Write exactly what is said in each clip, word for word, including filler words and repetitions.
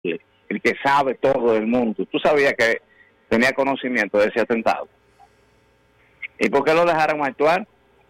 el que sabe todo del mundo. Tú sabías que tenía conocimiento de ese atentado. ¿Y por qué lo dejaron actuar?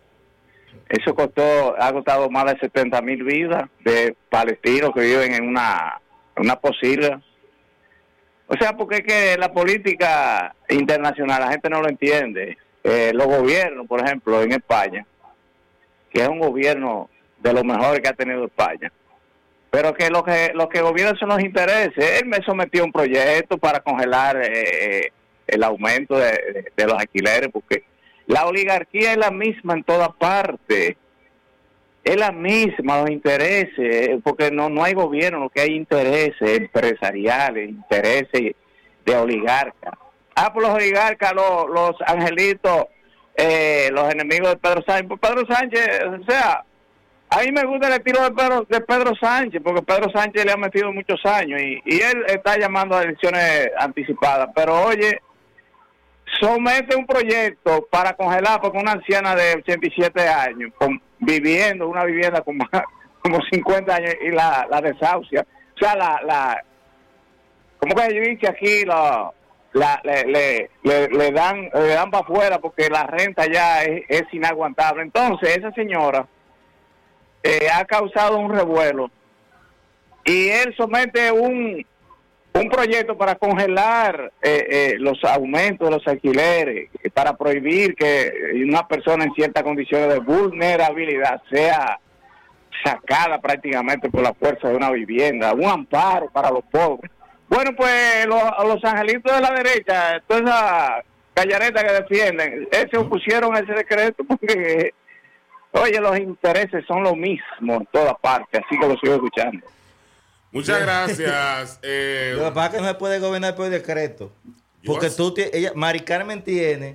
Eso costó, ha costado más de setenta mil vidas de palestinos que viven en una, una posilga. O sea, porque es que la política internacional la gente no lo entiende. Eh, los gobiernos, por ejemplo, en España, que es un gobierno de los mejores que ha tenido España, pero que lo que lo que gobierna son los intereses. Él me sometió a un proyecto para congelar eh, el aumento de, de, de los alquileres, porque la oligarquía es la misma en todas partes, es la misma, los intereses, porque no no hay gobierno, lo que hay intereses empresariales, intereses de oligarcas. Ah, pues los oligarcas, los, los angelitos, eh, los enemigos de Pedro Sánchez. Pues Pedro Sánchez, o sea, a mí me gusta el estilo de Pedro, de Pedro Sánchez, porque Pedro Sánchez le ha metido muchos años y, y él está llamando a elecciones anticipadas. Pero oye, somete un proyecto para congelar, porque una anciana de ochenta y siete años, con, viviendo una vivienda con más, como cincuenta años, y la, la desahucia. O sea, la, la ¿cómo que se dice aquí? La, la, le, le, le, le dan le dan para afuera porque la renta ya es, es inaguantable. Entonces, esa señora eh, ha causado un revuelo y él somete un un proyecto para congelar eh, eh, los aumentos de los alquileres, para prohibir que una persona en ciertas condiciones de vulnerabilidad sea sacada prácticamente por la fuerza de una vivienda, un amparo para los pobres. Bueno, pues los, los angelitos de la derecha, toda esa gallareta que defienden, eh, se opusieron a ese decreto porque, oye, los intereses son lo mismo en todas partes, así que lo sigo escuchando. Muchas gracias. Eh, Lo que pasa es que no se puede gobernar por decreto. Porque tú, ella, Mari Carmen tiene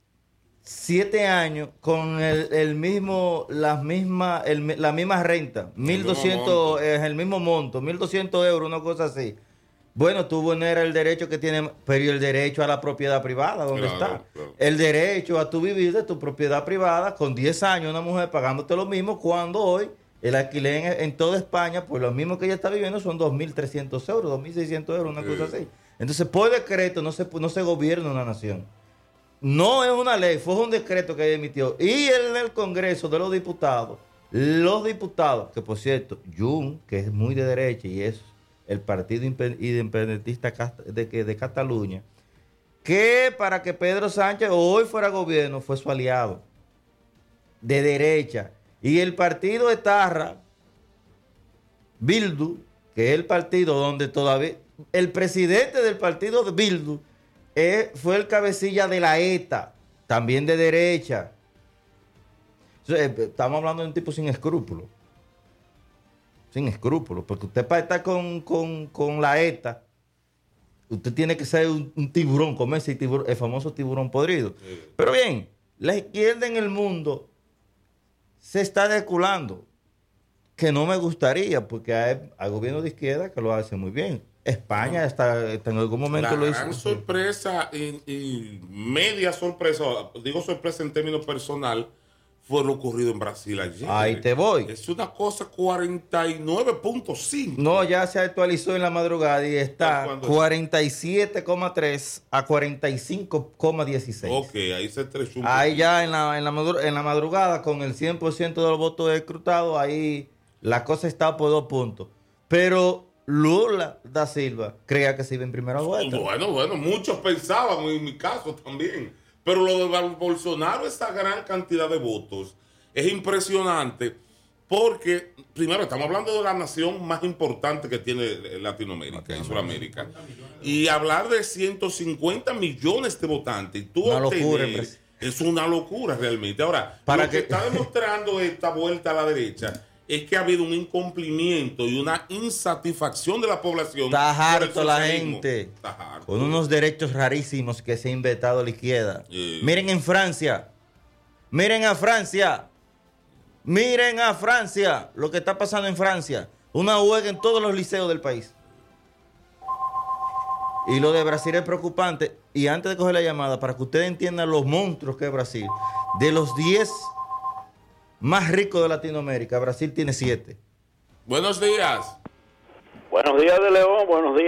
siete años con el, el mismo, las mismas, el, la misma renta, mil doscientos, es el mismo monto, mil doscientos euros, una cosa así. Bueno, tú vulneras el derecho que tiene, pero el derecho a la propiedad privada, ¿dónde claro, está? Claro. El derecho a tu vivir de tu propiedad privada con diez años, una mujer pagándote lo mismo, cuando hoy el alquiler en, en toda España, pues lo mismo que ella está viviendo son dos mil trescientos euros, dos mil seiscientos euros, una sí. cosa así. Entonces, por decreto no se, no se gobierna una nación. No es una ley, fue un decreto que ella emitió. Y en el Congreso de los Diputados, los diputados, que por cierto, Jun, que es muy de derecha y es el partido independentista de, de, de Cataluña, que para que Pedro Sánchez hoy fuera gobierno fue su aliado de derecha. Y el partido de Tarra, Bildu, que es el partido donde todavía el presidente del partido de Bildu eh, fue el cabecilla de la ETA, también de derecha. Entonces, estamos hablando de un tipo sin escrúpulos. Sin escrúpulos, porque usted para estar con, con, con la ETA, usted tiene que ser un, un tiburón, comerse el, tiburón, el famoso tiburón podrido. Sí. Pero bien, la izquierda en el mundo se está desculando, que no me gustaría, porque hay, hay gobiernos de izquierda que lo hacen muy bien. España está, está en algún momento la lo hizo. La gran sorpresa y, y media sorpresa, digo sorpresa en términos personal, fue lo ocurrido en Brasil ayer. Ahí te voy. Es una cosa cuarenta y nueve punto cinco. No, ya se actualizó en la madrugada y está cuarenta y siete coma tres a cuarenta y cinco coma dieciséis. Ok, ahí se estrechó un Ahí poquito. Ya en la, en, la, en la madrugada, con el cien por ciento de los votos escrutados, ahí la cosa está por dos puntos. Pero Lula da Silva creía que se iba en primera vuelta. Bueno, bueno, muchos pensaban, en mi caso también. Pero lo de Bolsonaro, esa gran cantidad de votos, es impresionante porque, primero, estamos hablando de la nación más importante que tiene Latinoamérica y Sudamérica. Y hablar de ciento cincuenta millones de votantes, tú una locura, es una locura realmente. Ahora, Para lo que... que está demostrando esta vuelta a la derecha es que ha habido un incumplimiento y una insatisfacción de la población. Está harto la gente. Está harto. Con unos derechos rarísimos que se ha inventado la izquierda. Yeah. Miren en Francia. Miren a Francia. Miren a Francia. Lo que está pasando en Francia. Una huelga en todos los liceos del país. Y lo de Brasil es preocupante. Y antes de coger la llamada, para que ustedes entiendan los monstruos que es Brasil, de los diez más rico de Latinoamérica, Brasil tiene siete. Buenos días. Buenos días de León, buenos días.